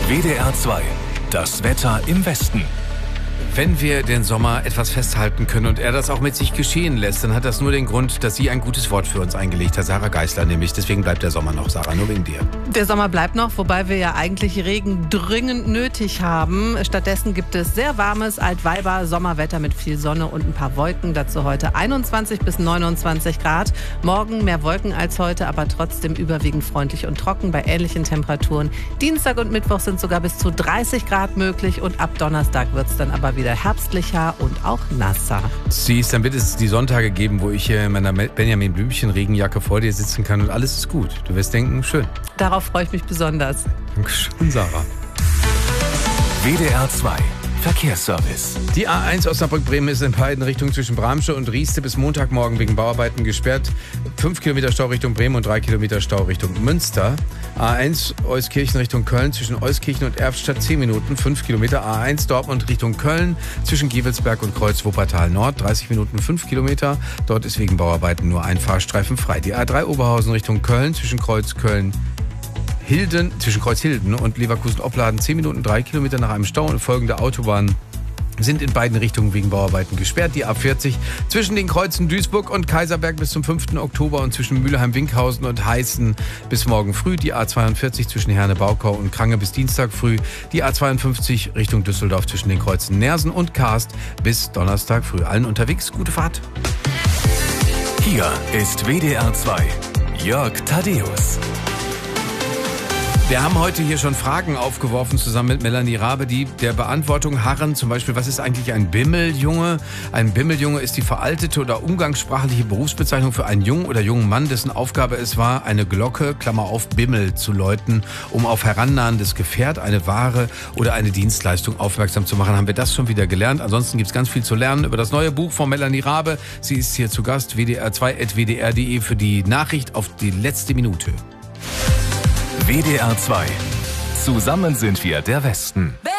WDR 2. Das Wetter im Westen. Wenn wir den Sommer etwas festhalten können und er das auch mit sich geschehen lässt, dann hat das nur den Grund, dass sie ein gutes Wort für uns eingelegt hat, Sarah Geisler nämlich. Deswegen bleibt der Sommer noch, Sarah, nur wegen dir. Der Sommer bleibt noch, wobei wir ja eigentlich Regen dringend nötig haben. Stattdessen gibt es sehr warmes Altweiber-Sommerwetter mit viel Sonne und ein paar Wolken. Dazu heute 21 bis 29 Grad. Morgen mehr Wolken als heute, aber trotzdem überwiegend freundlich und trocken bei ähnlichen Temperaturen. Dienstag und Mittwoch sind sogar bis zu 30 Grad möglich und ab Donnerstag wird es dann aber wieder herbstlicher und auch nasser. Siehst, dann wird es die Sonntage geben, wo ich hier in meiner Benjamin Blümchen Regenjacke vor dir sitzen kann und alles ist gut. Du wirst denken, schön. Darauf freue ich mich besonders. Dankeschön, Sarah. WDR 2. Verkehrsservice. Die A1 Osnabrück-Bremen ist in beiden Richtungen zwischen Bramsche und Rieste bis Montagmorgen wegen Bauarbeiten gesperrt. 5 Kilometer Stau Richtung Bremen und 3 Kilometer Stau Richtung Münster. A1 Euskirchen Richtung Köln zwischen Euskirchen und Erftstadt 10 Minuten, 5 Kilometer. A1 Dortmund Richtung Köln zwischen Gievelsberg und Kreuz Wuppertal Nord 30 Minuten, 5 Kilometer. Dort ist wegen Bauarbeiten nur ein Fahrstreifen frei. Die A3 Oberhausen Richtung Köln zwischen Kreuz Hilden und Leverkusen-Opladen 10 Minuten, 3 Kilometer nach einem Stau und folgende Autobahnen sind in beiden Richtungen wegen Bauarbeiten gesperrt. Die A40 zwischen den Kreuzen Duisburg und Kaiserberg bis zum 5. Oktober und zwischen Mülheim-Winkhausen und Heißen bis morgen früh. Die A42 zwischen Herne-Baukau und Krange bis Dienstag früh. Die A52 Richtung Düsseldorf zwischen den Kreuzen Nersen und Karst bis Donnerstag früh. Allen unterwegs, gute Fahrt. Hier ist WDR 2. Jörg Thaddeus. Wir haben heute hier schon Fragen aufgeworfen, zusammen mit Melanie Rabe, die der Beantwortung harren. Zum Beispiel, was ist eigentlich ein Bimmeljunge? Ein Bimmeljunge ist die veraltete oder umgangssprachliche Berufsbezeichnung für einen Jungen oder jungen Mann, dessen Aufgabe es war, eine Glocke, Klammer auf, Bimmel, zu läuten, um auf herannahendes Gefährt, eine Ware oder eine Dienstleistung aufmerksam zu machen. Haben wir das schon wieder gelernt? Ansonsten gibt es ganz viel zu lernen über das neue Buch von Melanie Rabe. Sie ist hier zu Gast, wdr2.wdr.de für die Nachricht auf die letzte Minute. WDR 2. Zusammen sind wir der Westen.